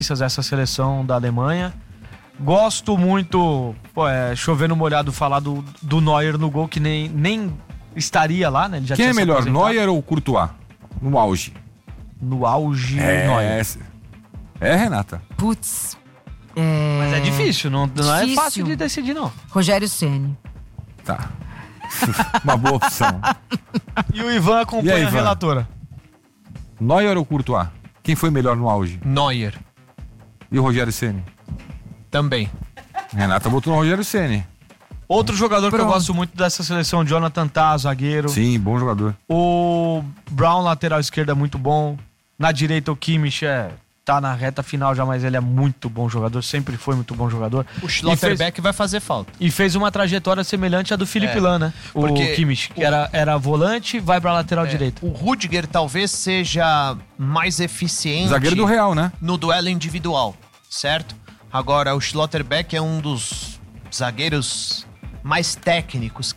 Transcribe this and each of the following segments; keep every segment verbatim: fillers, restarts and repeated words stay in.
essa seleção da Alemanha. Gosto muito, pô, é, chovendo molhado falar do, do Neuer no gol, que nem, nem estaria lá, né? Ele já Quem tinha é melhor, Neuer ou Courtois? No auge. No auge, é, Neuer. É, Renata. Putz. É... Mas é difícil, não, não é Difícil. fácil de decidir, não. Rogério Ceni. Tá. Uma boa opção. E o Ivan acompanha aí, a Ivan? relatora. Neuer ou Courtois? Quem foi melhor no auge? Neuer. E o Rogério Ceni? Também. Renata botou no Rogério Ceni. Outro jogador Pronto. que eu gosto muito dessa seleção, Jonathan Tah, zagueiro. Sim, bom jogador. O Brown, lateral esquerda, muito bom. Na direita, o Kimmich é, tá na reta final já, mas ele é muito bom jogador. Sempre foi muito bom jogador. O E fez, Schlotterbeck vai fazer falta. e fez uma trajetória semelhante à do Felipe É, Lan, né? O porque Kimmich, que o- era, era volante, vai pra lateral É, direita. o Rudiger talvez seja mais eficiente Zagueiro do Real, né? no duelo individual, certo? Agora, o Schlotterbeck é um dos zagueiros mais técnicos.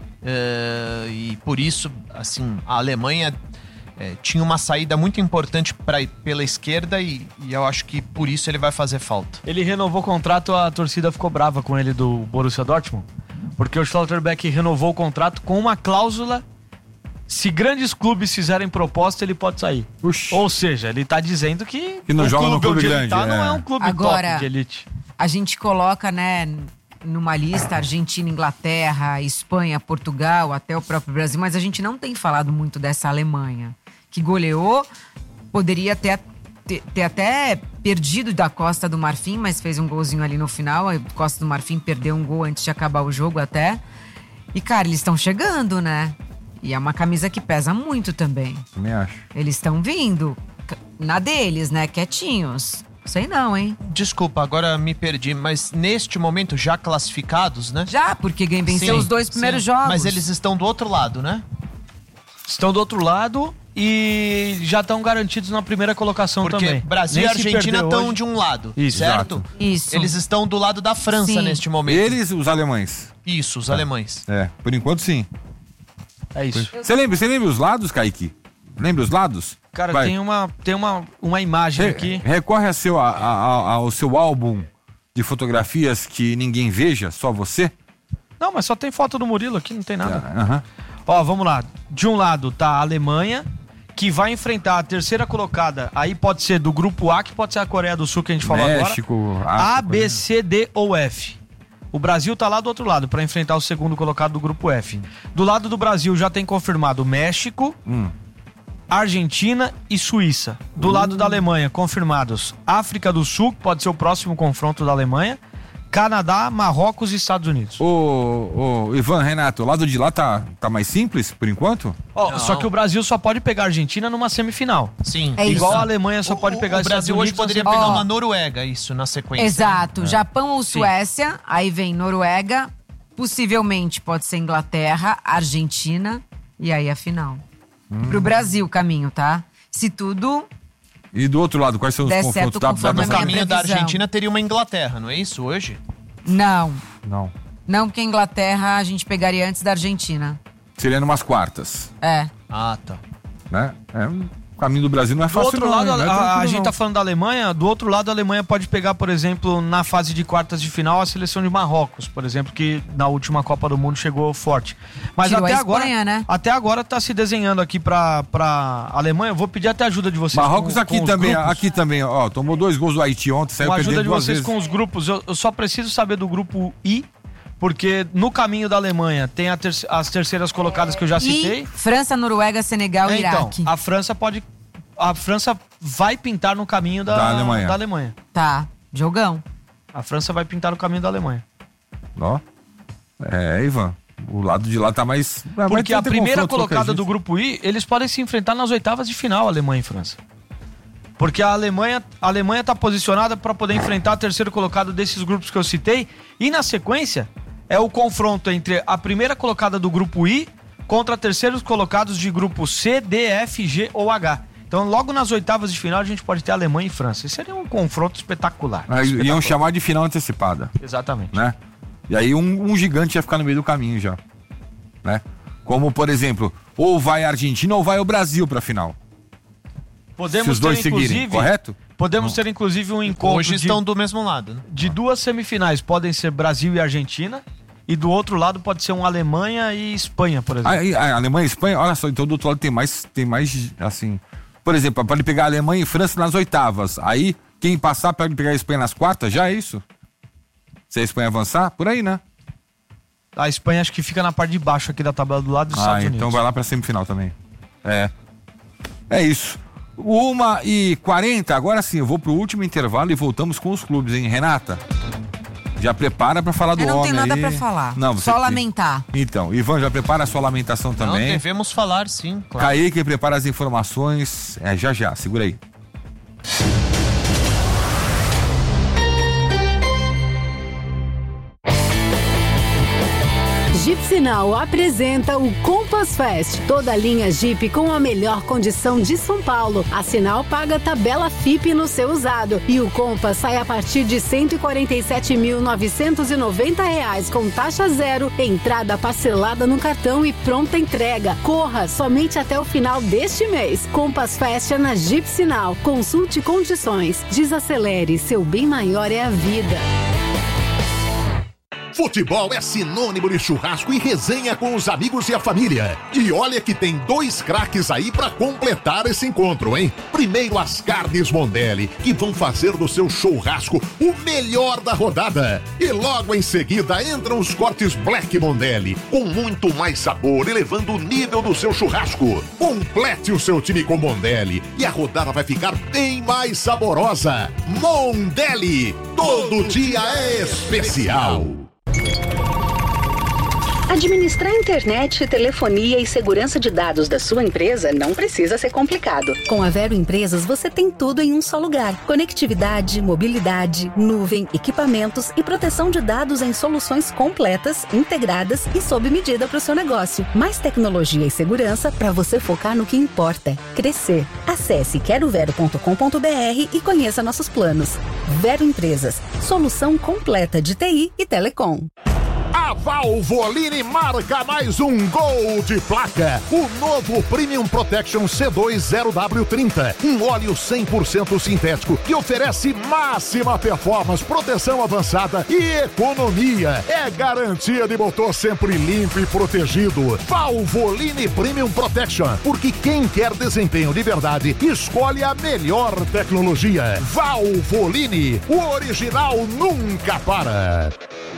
eh, e por isso, assim, a Alemanha eh, tinha uma saída muito importante pra, pela esquerda e, e eu acho que por isso ele vai fazer falta. Ele renovou o contrato, a torcida ficou brava com ele do Borussia Dortmund, porque o Schlotterbeck renovou o contrato com uma cláusula: se grandes clubes fizerem proposta, ele pode sair. Puxa. Ou seja, ele tá dizendo que, Que não o joga no clube onde ele grande, tá não é. é um clube Agora- top de elite. A gente coloca, né, numa lista Argentina, Inglaterra, Espanha, Portugal, até o próprio Brasil, mas a gente não tem falado muito dessa Alemanha, que goleou, poderia ter, ter, ter até perdido da Costa do Marfim, mas fez um golzinho ali no final. A Costa do Marfim perdeu um gol antes de acabar o jogo até. E, cara, eles estão chegando, né? E é uma camisa que pesa muito também. Também acho. Eles estão vindo na deles, né? Quietinhos. Sei não, hein? Desculpa, agora me perdi, mas neste momento já classificados, né? Já, porque quem venceu Sim, os dois primeiros sim. jogos. Mas eles estão do outro lado, né? Estão do outro lado e já estão garantidos na primeira colocação Porque também. Brasil Nem e se Argentina perder estão hoje. de um lado, Isso, certo? exato. Isso. Eles estão do lado da França Sim. neste momento. Eles, os alemães. Isso, os alemães. É, por enquanto sim. É isso. Você lembra, você lembra os lados, Kaique? Lembra os lados? Cara, Vai. tem, uma, tem uma, uma imagem Re- aqui. Recorre a seu, a- a- ao seu álbum de fotografias que ninguém veja, só você. Não, mas só tem foto do Murilo aqui, não tem nada. Aham. Ó, vamos lá. De um lado tá a Alemanha, que vai enfrentar a terceira colocada. Aí pode ser do grupo A, que pode ser a Coreia do Sul, que a gente falou México, agora. África, A, B, né? C, D ou F. O Brasil tá lá do outro lado, pra enfrentar o segundo colocado do grupo F. Do lado do Brasil já tem confirmado México, Hum. Argentina e Suíça. Do lado da Alemanha, confirmados África do Sul, que pode ser o próximo confronto da Alemanha, Canadá, Marrocos e Estados Unidos. Ô, ô, Ivan, Renato, o lado de lá tá, tá mais simples, por enquanto? Ó, Não. só que o Brasil só pode pegar a Argentina numa semifinal. Sim. É Igual isso. a Alemanha só O- pode o- pegar O os Brasil Estados hoje Unidos poderia na pegar Ó. uma Noruega, isso, na sequência. Exato. Japão ou Sim. Suécia, aí vem Noruega, possivelmente pode ser Inglaterra, Argentina e aí a final. Pro Brasil o caminho, tá? Se tudo... E do outro lado, quais são os Der confrontos? certo Tá, conforme dá No a pra minha caminho da previsão. Argentina teria uma Inglaterra, não é isso hoje? Não. Não. Não, porque a Inglaterra a gente pegaria antes da Argentina. Seria numas quartas, É. Ah, tá. né? É, o caminho do Brasil não é Do fácil outro não, lado, hein? a, Não é a- a tranquilo, gente não. tá falando da Alemanha, do outro lado a Alemanha pode pegar, por exemplo, na fase de quartas de final, a seleção de Marrocos, por exemplo, que na última Copa do Mundo chegou forte. Mas Tirou até a agora, Espanha, né? até agora tá se desenhando aqui pra, pra Alemanha. Eu vou pedir até ajuda de vocês. Marrocos com- aqui com os também, grupos. aqui também, ó, tomou dois gols do Haiti ontem, saiu Com a ajuda perdendo de duas vocês vezes. com os grupos, eu, eu só preciso saber do grupo I, porque no caminho da Alemanha tem a ter- as terceiras colocadas que eu já citei. E França, Noruega, Senegal É, e então, Iraque. a França pode. A França vai pintar no caminho da, Da Alemanha. da Alemanha. Tá, jogão. A França vai pintar no caminho da Alemanha. Ó, é, Ivan, o lado de lá tá mais... vai Porque ter a primeira confronto colocada qualquer do jeito. grupo I, eles podem se enfrentar nas oitavas de final, Alemanha e França. Porque a Alemanha, a Alemanha tá posicionada para poder enfrentar o terceiro colocado desses grupos que eu citei. E na sequência, é o confronto entre a primeira colocada do grupo I contra terceiros colocados de grupo C, D, F, G ou H. Então, logo nas oitavas de final, a gente pode ter Alemanha e França. Isso seria um confronto espetacular. Ah, espetacular. iam chamar de final antecipada, Exatamente. né? E aí um, um gigante ia ficar no meio do caminho já, né? Como, por exemplo, ou vai a Argentina ou vai o Brasil pra final. Podemos se os dois ter, seguirem, inclusive, correto? Podemos ter, inclusive, um encontro Hoje de, estão do mesmo lado, né? de duas semifinais. Podem ser Brasil e Argentina. E do outro lado pode ser um Alemanha e Espanha, por exemplo. A, a Alemanha e Espanha, olha só, então do outro lado tem mais, tem mais, assim... Por exemplo, pode pegar a Alemanha e França nas oitavas. Aí, quem passar pode pegar a Espanha nas quartas, já é isso? Se a Espanha avançar, por aí, né? A Espanha acho que fica na parte de baixo aqui da tabela do lado dos Ah, Estados então Unidos. vai lá pra semifinal também. É. É isso. uma e quarenta, agora sim, eu vou pro último intervalo e voltamos com os clubes, hein, Renata? Já prepara pra falar do Eu não homem tenho nada aí. pra falar. Não, você... Só lamentar. Então, Ivan, já prepara a sua lamentação Não, também. devemos falar, sim, claro. Kaique, prepara as informações. É, já já, segura aí. Jeep Sinal apresenta o Compass Fest. Toda a linha Jeep com a melhor condição de São Paulo. A Sinal paga tabela F I P no seu usado. E o Compass sai a partir de cento e quarenta e sete mil novecentos e noventa reais com taxa zero, entrada parcelada no cartão e pronta entrega. Corra somente até o final deste mês. Compass Fest é na Jeep Sinal. Consulte condições. Desacelere. Seu bem maior é a vida. Futebol é sinônimo de churrasco e resenha com os amigos e a família. E olha que tem dois craques aí pra completar esse encontro, hein? Primeiro as carnes Mondelli, que vão fazer do seu churrasco o melhor da rodada. E logo em seguida entram os cortes Black Mondelli, com muito mais sabor, elevando o nível do seu churrasco. Complete o seu time com Mondelli e a rodada vai ficar bem mais saborosa. Mondelli, todo dia é especial. Administrar internet, telefonia e segurança de dados da sua empresa não precisa ser complicado. Com a Vero Empresas, você tem tudo em um só lugar. Conectividade, mobilidade, nuvem, equipamentos e proteção de dados em soluções completas, integradas e sob medida para o seu negócio. Mais tecnologia e segurança para você focar no que importa: crescer. Acesse quero vero ponto com ponto br e conheça nossos planos. Vero Empresas, solução completa de T I e telecom. A Valvoline marca mais um gol de placa. O novo Premium Protection C dois zero W trinta. Um óleo cem por cento sintético que oferece máxima performance, proteção avançada e economia. É garantia de motor sempre limpo e protegido. Valvoline Premium Protection. Porque quem quer desempenho de verdade, escolhe a melhor tecnologia. Valvoline. O original nunca para.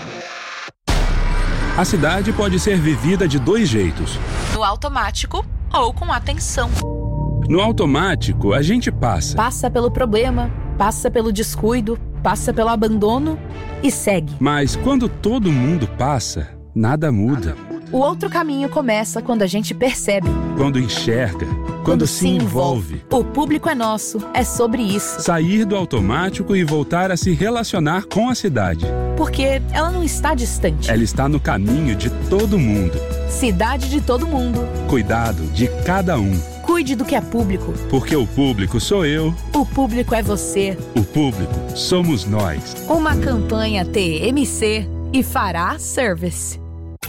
A cidade pode ser vivida de dois jeitos. No automático ou com atenção. No automático, a gente passa. Passa pelo problema, passa pelo descuido, passa pelo abandono e segue. Mas quando todo mundo passa, nada muda. O outro caminho começa quando a gente percebe. Quando enxerga. Quando, Quando se envolve. O público é nosso, é sobre isso. Sair do automático e voltar a se relacionar com a cidade. Porque ela não está distante. Ela está no caminho de todo mundo. Cidade de todo mundo. Cuidado de cada um. Cuide do que é público. Porque o público sou eu. O público é você. O público somos nós. Uma campanha T M C e Fará Service.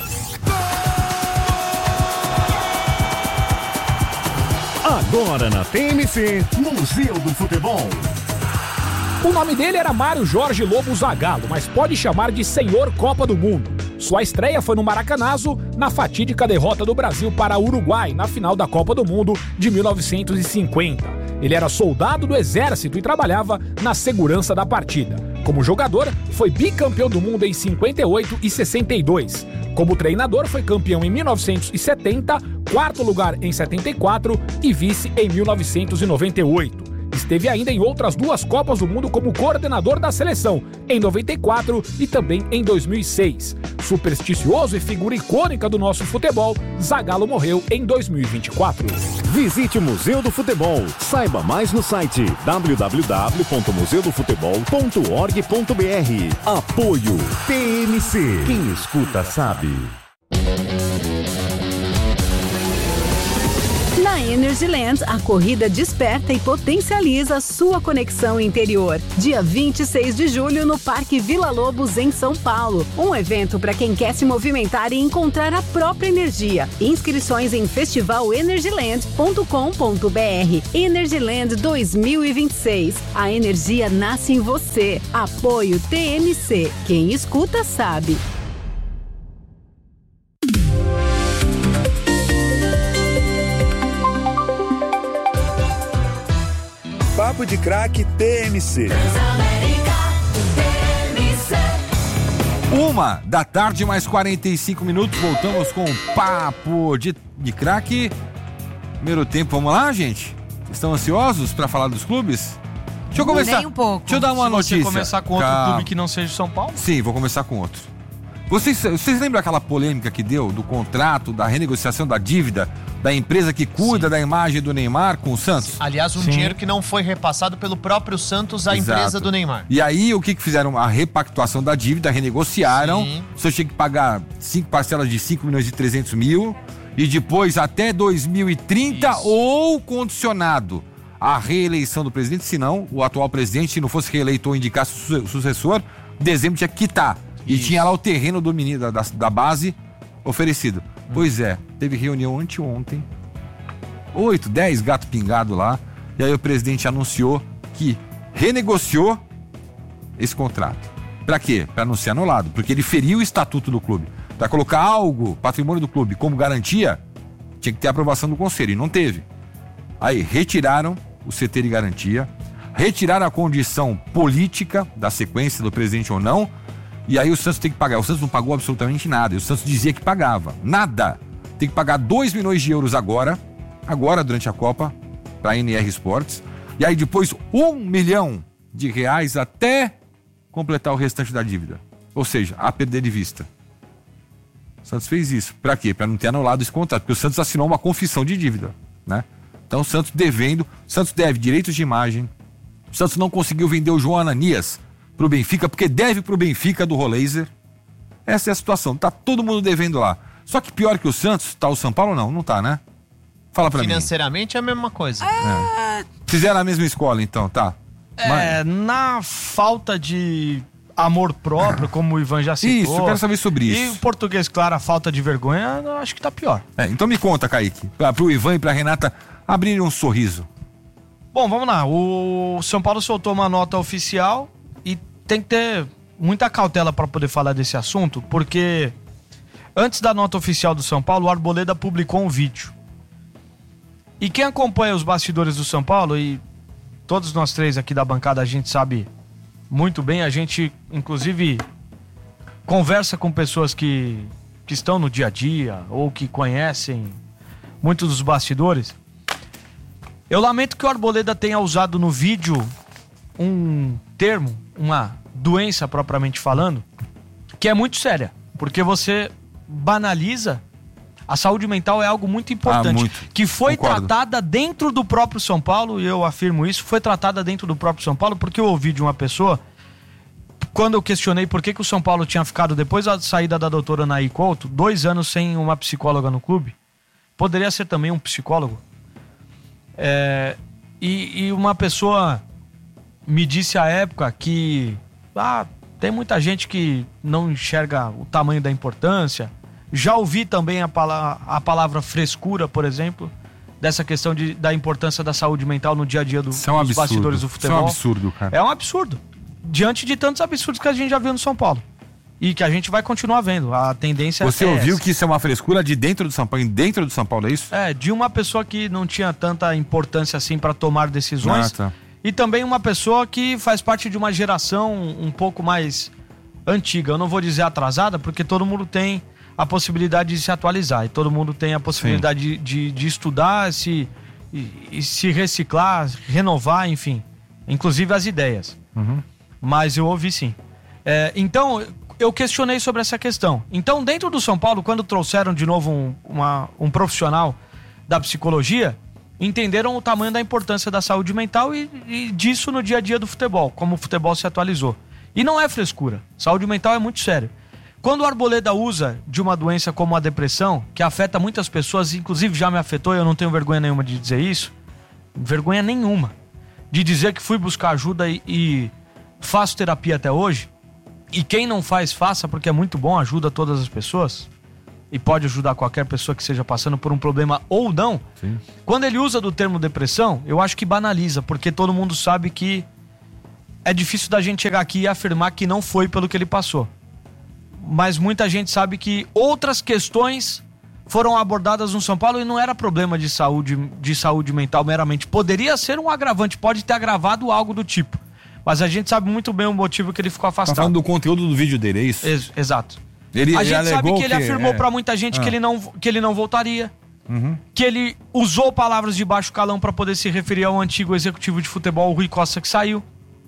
Agora na T M C, Museu do Futebol. O nome dele era Mário Jorge Lobo Zagallo, mas pode chamar de Senhor Copa do Mundo. Sua estreia foi no Maracanazo, na fatídica derrota do Brasil para o Uruguai, na final da Copa do Mundo de mil novecentos e cinquenta. Ele era soldado do Exército e trabalhava na segurança da partida. Como jogador, foi bicampeão do mundo em cinquenta e oito e sessenta e dois. Como treinador, foi campeão em mil novecentos e setenta, quarto lugar em setenta e quatro e vice em mil novecentos e noventa e oito. Esteve ainda em outras duas Copas do Mundo como coordenador da seleção, em noventa e quatro e também em dois mil e seis. Supersticioso e figura icônica do nosso futebol, Zagallo morreu em dois mil e vinte e quatro. Visite o Museu do Futebol. Saiba mais no site w w w ponto museu do futebol ponto org ponto b r. Apoio T M C. Quem escuta sabe. Na Energyland, a corrida desperta e potencializa sua conexão interior. Dia vinte e seis de julho no Parque Vila Lobos, em São Paulo. Um evento para quem quer se movimentar e encontrar a própria energia. Inscrições em festival energyland ponto com ponto br. Energyland dois mil e vinte e seis. A energia nasce em você. Apoio T M C. Quem escuta sabe. Papo de Craque T M C. Uma da tarde, mais quarenta e cinco minutos. Voltamos com o Papo de, de Craque. Primeiro tempo, vamos lá, gente? Estão ansiosos para falar dos clubes? Deixa eu começar. Nem um pouco. Deixa eu dar uma Se notícia. você começar com outro Calma. clube que não seja São Paulo? Sim, vou começar com outro. Vocês, vocês lembram aquela polêmica que deu do contrato, da renegociação da dívida da empresa que cuida Sim. da imagem do Neymar com o Santos? Aliás, um Sim. dinheiro que não foi repassado pelo próprio Santos à Exato. empresa do Neymar. E aí, o que que fizeram? A repactuação da dívida, renegociaram. Sim. O senhor tinha que pagar cinco parcelas de cinco milhões e trezentos mil. E depois, até dois mil e trinta, Isso. ou condicionado à reeleição do presidente. Se não, o atual presidente, se não fosse reeleito ou indicasse o sucessor, dezembro tinha que quitar. E Isso. tinha lá o terreno do menino da, da base oferecido. Hum. Pois é, teve reunião anteontem. Oito, dez gato pingado lá. E aí o presidente anunciou que renegociou esse contrato. Pra quê? Pra não ser anulado. Porque ele feriu o estatuto do clube. Pra colocar algo, patrimônio do clube, como garantia, tinha que ter aprovação do conselho. E não teve. Aí retiraram o C T de garantia. Retiraram a condição política da sequência do presidente ou não. E aí o Santos tem que pagar. O Santos não pagou absolutamente nada. E o Santos dizia que pagava. Nada. Tem que pagar dois milhões de euros agora. Agora, durante a Copa, para a N R Sports. E aí depois um milhão de reais até completar o restante da dívida. Ou seja, a perder de vista. O Santos fez isso. Para quê? Para não ter anulado esse contrato. Porque o Santos assinou uma confissão de dívida, né? Então o Santos devendo. O Santos deve direitos de imagem. O Santos não conseguiu vender o João Ananias pro Benfica, porque deve pro Benfica do Roleiser. Essa é a situação. Tá todo mundo devendo lá. Só que pior que o Santos, tá o São Paulo não? Não tá, né? Fala pra Financeiramente mim. Financeiramente é a mesma coisa. É... Fizeram a mesma escola, então, tá? É, Mas... na falta de amor próprio, como o Ivan já citou. Isso, eu quero saber sobre isso. E o português, claro, a falta de vergonha, eu acho que tá pior. É, então me conta, Kaique, pra, pro Ivan e pra Renata abrirem um sorriso. Bom, vamos lá. O São Paulo soltou uma nota oficial e tem que ter muita cautela para poder falar desse assunto, porque antes da nota oficial do São Paulo, o Arboleda publicou um vídeo. E quem acompanha os bastidores do São Paulo, e todos nós três aqui da bancada, a gente sabe muito bem, a gente inclusive conversa com pessoas que, que estão no dia a dia ou que conhecem muitos dos bastidores. Eu lamento que o Arboleda tenha usado no vídeo um termo, uma doença propriamente falando, que é muito séria, porque você banaliza. A saúde mental é algo muito importante, ah, muito. que foi Concordo. tratada dentro do próprio São Paulo, e eu afirmo isso, foi tratada dentro do próprio São Paulo, porque eu ouvi de uma pessoa, quando eu questionei por que, que o São Paulo tinha ficado, depois da saída da doutora Anaí Couto, dois anos sem uma psicóloga no clube, poderia ser também um psicólogo, é, e, e uma pessoa me disse à época que ah, tem muita gente que não enxerga o tamanho da importância. Já ouvi também a, pala- a palavra frescura, por exemplo, dessa questão de, da importância da saúde mental no dia a dia do, é um dos bastidores do futebol. Isso é um absurdo, cara. É um absurdo. Diante de tantos absurdos que a gente já viu no São Paulo. E que a gente vai continuar vendo. A tendência Você é ouviu essa. que isso é uma frescura de dentro do São Paulo? Dentro do São Paulo, é isso? É, de uma pessoa que não tinha tanta importância assim para tomar decisões. Ah, tá. E também uma pessoa que faz parte de uma geração um pouco mais antiga. Eu não vou dizer atrasada, porque todo mundo tem a possibilidade de se atualizar. E todo mundo tem a possibilidade de, de, de estudar, se, e, e se reciclar, renovar, enfim. Inclusive as ideias. Uhum. Mas eu ouvi sim. É, então, eu questionei sobre essa questão. Então, dentro do São Paulo, quando trouxeram de novo um, uma, um profissional da psicologia, entenderam o tamanho da importância da saúde mental e, e disso no dia a dia do futebol, como o futebol se atualizou. E não é frescura. Saúde mental é muito sério. Quando o Arboleda usa de uma doença como a depressão, que afeta muitas pessoas, inclusive já me afetou, e eu não tenho vergonha nenhuma de dizer isso, vergonha nenhuma, de dizer que fui buscar ajuda e, e faço terapia até hoje, e quem não faz, faça, porque é muito bom, ajuda todas as pessoas, e pode ajudar qualquer pessoa que esteja passando por um problema ou não. Sim. Quando ele usa do termo depressão, eu acho que banaliza, porque todo mundo sabe que é difícil da gente chegar aqui e afirmar que não foi pelo que ele passou. Mas muita gente sabe que outras questões foram abordadas no São Paulo e não era problema de saúde, de saúde mental meramente. Poderia ser um agravante, pode ter agravado algo do tipo. Mas a gente sabe muito bem o motivo que ele ficou afastado. Tá falando do conteúdo do vídeo dele, é isso? Ex- exato. Ele, a ele gente sabe que ele que, afirmou é... pra muita gente ah. que, ele não, que ele não voltaria. Uhum. Que ele usou palavras de baixo calão pra poder se referir ao antigo executivo de futebol, o Rui Costa, que saiu.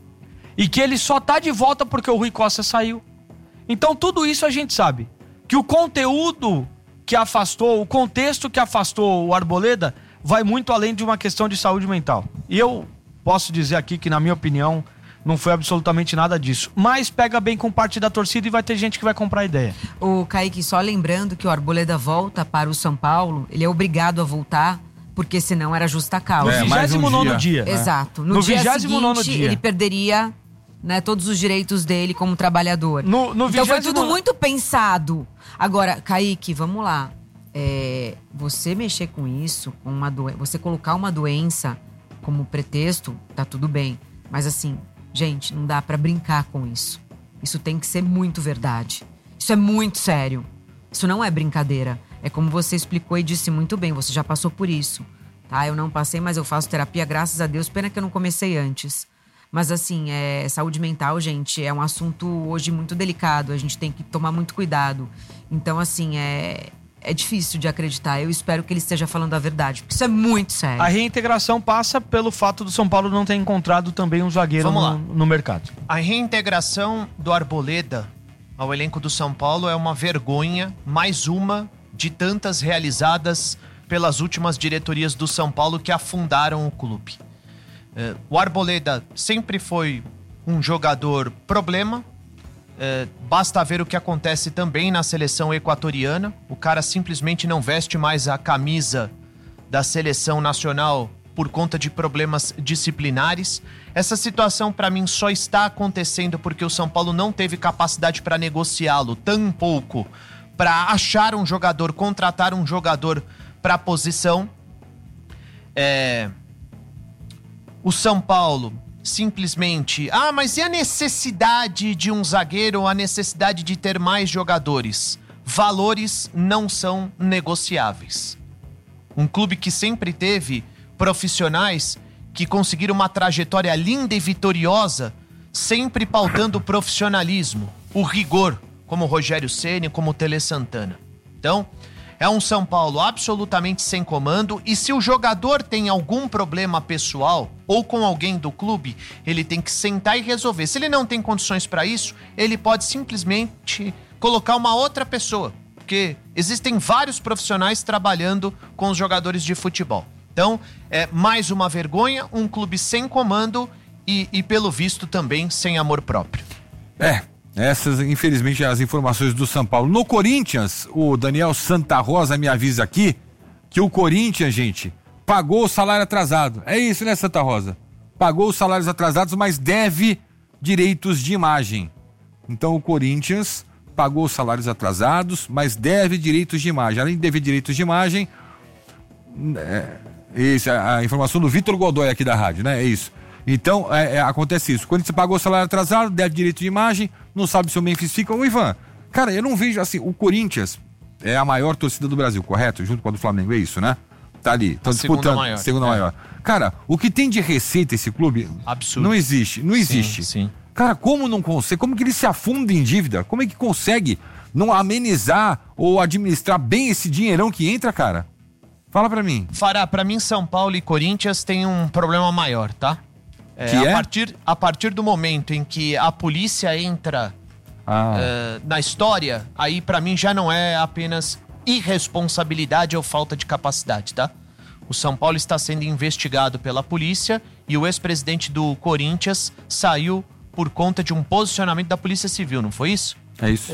E que ele só tá de volta porque o Rui Costa saiu. Então tudo isso a gente sabe. Que o conteúdo que afastou, o contexto que afastou o Arboleda vai muito além de uma questão de saúde mental. E eu posso dizer aqui que, na minha opinião, não foi absolutamente nada disso. Mas pega bem com parte da torcida e vai ter gente que vai comprar a ideia. O Kaique, só lembrando que o Arboleda volta para o São Paulo, ele é obrigado a voltar, porque senão era justa causa. No vigésimo nono dia. Exato. No, No dia vigésimo nono seguinte, dia. ele perderia, né, todos os direitos dele como trabalhador. No, no então foi vigésimo tudo muito pensado. Agora, Kaique, vamos lá. É, você mexer com isso, com uma doen- você colocar uma doença como pretexto, tá tudo bem. Mas assim, gente, não dá pra brincar com isso. Isso tem que ser muito verdade. Isso é muito sério. Isso não é brincadeira. É como você explicou e disse muito bem, você já passou por isso. Tá? Eu não passei, mas eu faço terapia, graças a Deus. Pena que eu não comecei antes. Mas assim, é, saúde mental, gente, é um assunto hoje muito delicado. A gente tem que tomar muito cuidado. Então, assim, é, é difícil de acreditar. Eu espero que ele esteja falando a verdade, porque isso é muito sério. A reintegração passa pelo fato do São Paulo não ter encontrado também um zagueiro Vamos lá. no, no mercado. A reintegração do Arboleda ao elenco do São Paulo é uma vergonha, mais uma de tantas realizadas pelas últimas diretorias do São Paulo que afundaram o clube. Uh, o Arboleda sempre foi um jogador problema. Uh, basta ver o que acontece também na seleção equatoriana. O cara simplesmente não veste mais a camisa da seleção nacional por conta de problemas disciplinares. Essa situação, para mim, só está acontecendo porque o São Paulo não teve capacidade para negociá-lo, tampouco para achar um jogador, contratar um jogador para a posição. É... O São Paulo simplesmente... Ah, mas e a necessidade de um zagueiro, a necessidade de ter mais jogadores? Valores não são negociáveis. Um clube que sempre teve profissionais que conseguiram uma trajetória linda e vitoriosa, sempre pautando o profissionalismo, o rigor, como o Rogério Ceni, como o Tele Santana. Então, é um São Paulo absolutamente sem comando, e se o jogador tem algum problema pessoal ou com alguém do clube, ele tem que sentar e resolver. Se ele não tem condições para isso, ele pode simplesmente colocar uma outra pessoa, porque existem vários profissionais trabalhando com os jogadores de futebol. Então, é mais uma vergonha, um clube sem comando e, e pelo visto também sem amor próprio. É, essas infelizmente as informações do São Paulo. No Corinthians, o Daniel Santa Rosa me avisa aqui que o Corinthians, gente, pagou o salário atrasado. É isso, né, Santa Rosa? Pagou os salários atrasados, mas deve direitos de imagem. Então o Corinthians pagou os salários atrasados, mas deve direitos de imagem. Além de dever direitos de imagem... É... Isso, a informação do Vitor Godoy aqui da rádio, né? É isso. Então, é, é, acontece isso. Quando você pagou o salário atrasado, deve direito de imagem, não sabe se o Memphis fica. Ô, Ivan, cara, eu não vejo assim. O Corinthians é a maior torcida do Brasil, correto? Junto com a do Flamengo, é isso, né? Tá ali, estão disputando. Segunda maior. Segunda é. maior. Cara, o que tem de receita esse clube. Absurdo. Não existe, não existe. Sim, sim. Cara, como não consegue? Como que ele se afunda em dívida? Como é que consegue não amenizar ou administrar bem esse dinheirão que entra, cara? Fala pra mim. Fará, pra mim São Paulo e Corinthians tem um problema maior, tá? É, que a, é? partir, a partir do momento em que a polícia entra ah. uh, na história, aí pra mim já não é apenas irresponsabilidade ou falta de capacidade, tá? O São Paulo está sendo investigado pela polícia e o ex-presidente do Corinthians saiu por conta de um posicionamento da Polícia Civil, não foi isso? É isso. Exato.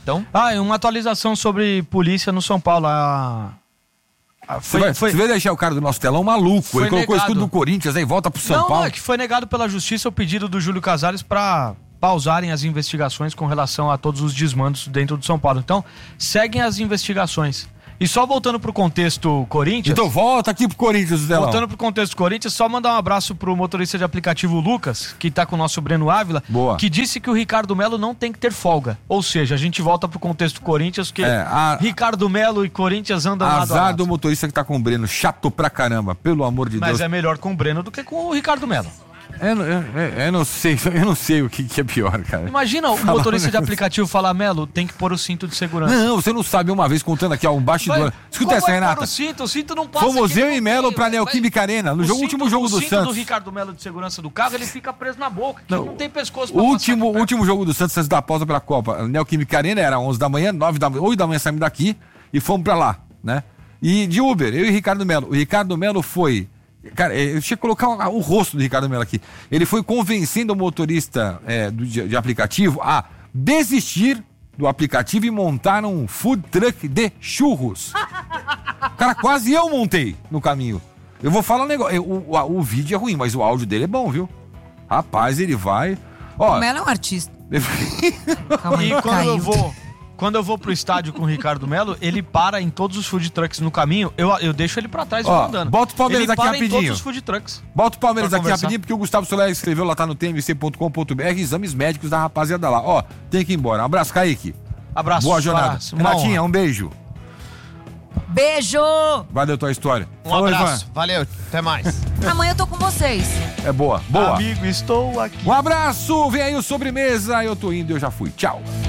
Então... Ah, e uma atualização sobre polícia no São Paulo. A... a- Você vai, foi- você vai deixar o cara do nosso telão maluco. Foi Ele colocou o negado. escudo do Corinthians, aí volta pro São não, Paulo. não, é que foi negado pela justiça o pedido do Júlio Casares para pausarem as investigações com relação a todos os desmandos dentro do São Paulo. Então, seguem as investigações. E só voltando pro contexto Corinthians... Então volta aqui pro Corinthians, Telão. Voltando pro contexto Corinthians, só mandar um abraço pro motorista de aplicativo Lucas, que tá com o nosso Breno Ávila, Boa. que disse que o Ricardo Melo não tem que ter folga. Ou seja, a gente volta pro contexto Corinthians, que É, a- Ricardo Melo e Corinthians andam lado a Azar lado. do motorista que tá com o Breno. Chato pra caramba, pelo amor de Mas Deus. é melhor com o Breno do que com o Ricardo Melo. Eu, não- eu- eu- eu não sei, eu não sei o que, que é pior, cara. Imagina o Fala motorista um de aplicativo falar, Melo, tem que pôr o cinto de segurança. Não, você não sabe, uma vez contando aqui, ó, um bastidor. Vai- Escuta como essa, vai pôr Renata. O cinto, o cinto não passa. Fomos aqui eu no e Melo meio, pra vai- Neoquímica Arena, no o jogo- cinto- último jogo o do cinto Santos. do Ricardo Melo de segurança do carro, ele fica preso na boca, que Não, não, tem pescoço pra O passar último, aqui perto. último jogo do Santos antes da pausa pela Copa. Neoquímica Arena era onze da manhã, nove da manhã, oito da manhã saímos daqui e fomos pra lá, né? E de Uber, eu e Ricardo Melo. O Ricardo Melo foi. Cara, eu tinha que colocar o, o rosto do Ricardo Melo aqui. Ele foi convencendo o motorista é, do, de, de aplicativo a desistir do aplicativo e montar um food truck de churros. Cara, quase eu montei no caminho. Eu vou falar um negócio. eu- O, o, o vídeo é ruim, mas o áudio dele é bom, viu? Rapaz, ele vai. Ó, O Melo é um artista. Calma aí, E quando caiu. eu vou, quando eu vou pro estádio com o Ricardo Melo, ele para em todos os food trucks no caminho, eu, eu deixo ele pra trás e Ó, vou andando. bota o Palmeiras ele aqui para rapidinho. em todos os food trucks. Bota o Palmeiras Pra aqui conversar. rapidinho, porque o Gustavo Soler escreveu lá, tá no t m c ponto com ponto b r, exames médicos da rapaziada lá. Ó, tem que ir embora. Um abraço, Kaique. Abraço. Boa jornada. abraço, uma Renatinha, honra. um beijo. Beijo! Valeu tua história. Um Falou, abraço. Ivan. Valeu. Até mais. Amanhã eu tô com vocês. É boa, boa. Amigo, estou aqui. Um abraço, vem aí o sobremesa. Eu tô indo, eu já fui. Tchau.